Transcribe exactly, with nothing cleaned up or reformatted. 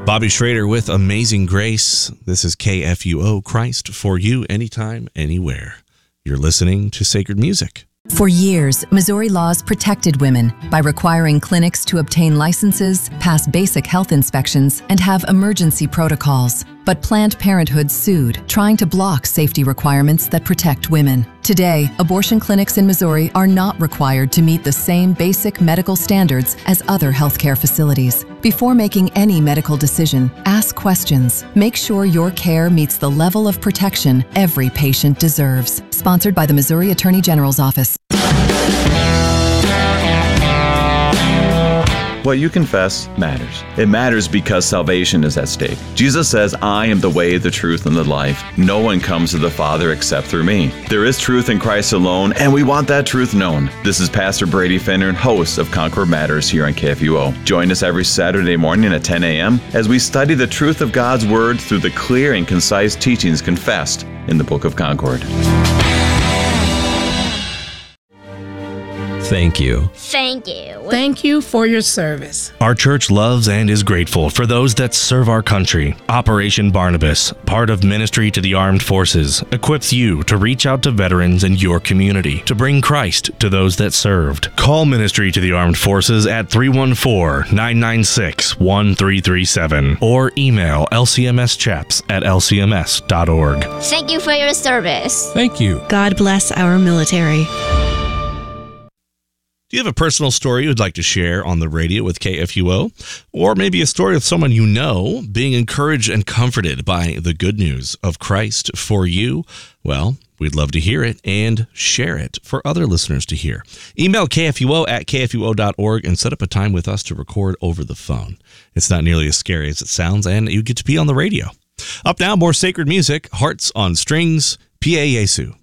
Bobby Schrader with Amazing Grace. This is K F U O, Christ for you, anytime, anywhere. You're listening to Sacred Music. For years, Missouri laws protected women by requiring clinics to obtain licenses, pass basic health inspections, and have emergency protocols. But Planned Parenthood sued, trying to block safety requirements that protect women. Today, abortion clinics in Missouri are not required to meet the same basic medical standards as other healthcare facilities. Before making any medical decision, ask questions. Make sure your care meets the level of protection every patient deserves. Sponsored by the Missouri Attorney General's Office. What you confess matters. It matters because salvation is at stake. Jesus says, I am the way, the truth, and the life. No one comes to the Father except through me. There is truth in Christ alone, and we want that truth known. This is Pastor Brady Finner, host of Concord Matters here on K F U O. Join us every Saturday morning at ten a.m. as we study the truth of God's Word through the clear and concise teachings confessed in the Book of Concord. Thank you. Thank you. Thank you for your service. Our church loves and is grateful for those that serve our country. Operation Barnabas, part of Ministry to the Armed Forces, equips you to reach out to veterans in your community to bring Christ to those that served. Call Ministry to the Armed Forces at three one four, nine nine six, one three three seven or email l c m s chaps at l c m s dot org. Thank you for your service. Thank you. God bless our military. Do you have a personal story you'd like to share on the radio with K F U O? Or maybe a story of someone you know being encouraged and comforted by the good news of Christ for you? Well, we'd love to hear it and share it for other listeners to hear. Email K F U O at k f u o dot org and set up a time with us to record over the phone. It's not nearly as scary as it sounds, and you get to be on the radio. Up now, more sacred music, Hearts on Strings, Pie Jesu.